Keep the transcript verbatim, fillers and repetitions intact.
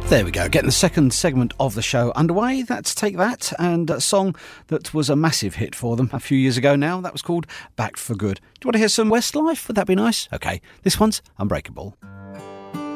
There we go, getting the second segment of the show underway. That's Take That, and a song that was a massive hit for them a few years ago now. That was called Back for Good. Do you want to hear some Westlife? Would that be nice? Okay, this one's Unbreakable.